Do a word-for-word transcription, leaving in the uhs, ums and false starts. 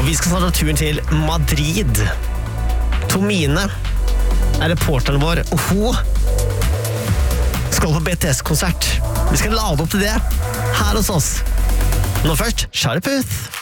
vi skal snart ta turen til Madrid. Tomine er reporteren vår, og hun skal på B T S-konsert. Vi skal lade opp til det her hos oss. Nå først, Sharputh.